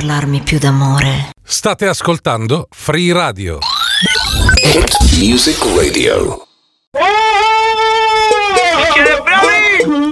parlarmi più d'amore. State ascoltando Free Radio. Hit Music Radio.